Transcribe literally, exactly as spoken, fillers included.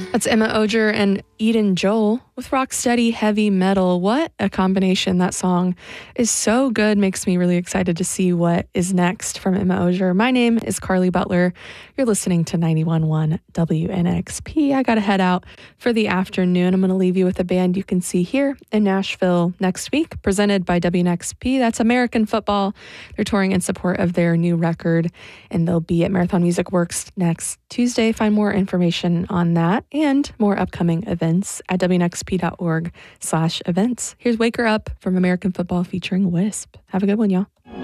That's Emma Oger and Eden Joel with Rocksteady Heavy Metal. What a combination. That song is so good. Makes me really excited to see what is next from Emma Oger. My name is Carly Butler. You're listening to ninety-one point one W N X P. I got to head out for the afternoon. I'm going to leave you with a band you can see here in Nashville next week, presented by W N X P. That's American Football. They're touring in support of their new record, and they'll be at Marathon Music Works next Tuesday. Find more information on that and more upcoming events at W N X P dot org slash events. Here's Wake Her Up from American Football featuring Wisp. Have a good one, y'all.